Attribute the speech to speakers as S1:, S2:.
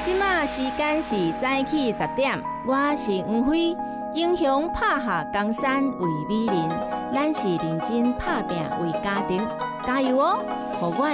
S1: 即马时间是早起10点，我是黄辉。英雄拍下江山为美人，咱是认真打拼为家庭，加油哦！互我